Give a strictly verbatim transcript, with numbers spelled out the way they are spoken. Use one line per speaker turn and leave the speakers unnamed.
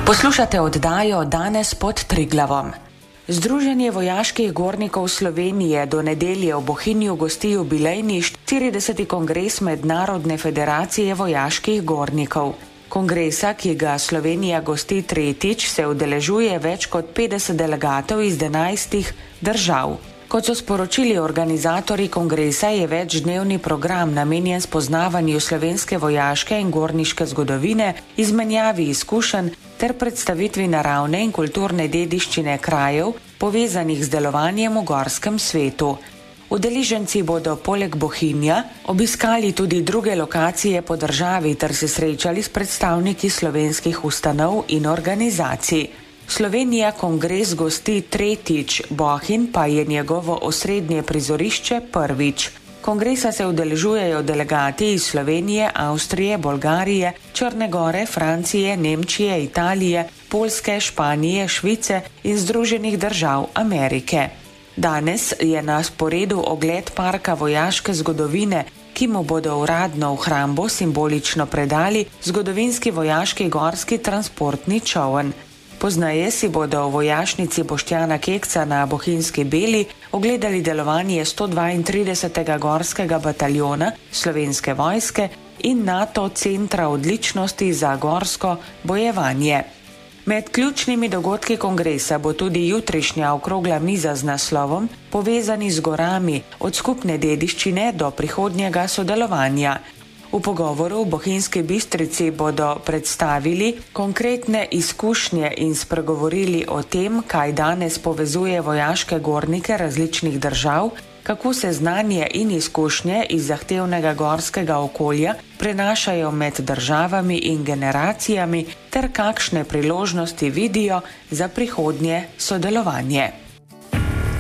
Poslušate oddajo Danes pod Triglavom. Združenje vojaških gornikov Slovenije do nedelje v Bohinju gosti jubilejni štirideseti kongres Mednarodne federacije vojaških gornikov. Kongresa, ki ga Slovenija gosti tretjič, se udeležuje več kot petdeset delegatov iz enajstih držav. Kot so sporočili organizatorji kongresa, je večdnevni program namenjen spoznavanju slovenske vojaške in gorniške zgodovine, izmenjavi izkušenj ter predstavitvi naravne in kulturne dediščine krajev, povezanih z delovanjem v gorskem svetu. Udeleženci bodo poleg Bohinja obiskali tudi druge lokacije po državi ter se srečali s predstavniki slovenskih ustanov in organizacij. Slovenija kongres gosti tretjič, Bohinj pa je njegovo osrednje prizorišče prvič. Kongresa se udeležujejo delegati iz Slovenije, Avstrije, Bolgarije, Črne gore, Francije, Nemčije, Italije, Poljske, Španije, Švice in Združenih držav Amerike. Danes je na sporedu ogled parka vojaške zgodovine, ki mu bodo uradno v hrambo simbolično predali zgodovinski vojaški gorski transportni čoln. Poznaje si bodo v vojašnici Boštjana Kekca na Bohinjski Beli ogledali delovanje sto dvaintridesetega gorskega bataljona Slovenske vojske in NATO centra odličnosti za gorsko bojevanje. Med ključnimi dogodki kongresa bo tudi jutrišnja okrogla miza z naslovom Povezani z gorami, od skupne dediščine do prihodnjega sodelovanja. V pogovoru v Bohinjski Bistrici bodo predstavili konkretne izkušnje in spregovorili o tem, kaj danes povezuje vojaške gornike različnih držav, kako se znanje in izkušnje iz zahtevnega gorskega okolja prenašajo med državami in generacijami ter kakšne priložnosti vidijo za prihodnje sodelovanje.